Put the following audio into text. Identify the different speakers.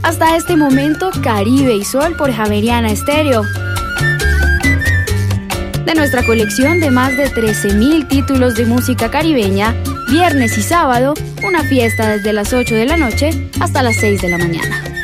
Speaker 1: Hasta este momento, Caribe y Sol por Javeriana Estéreo. De nuestra colección de más de 13.000 títulos de música caribeña, viernes y sábado, una fiesta desde las 8 de la noche hasta las 6 de la mañana.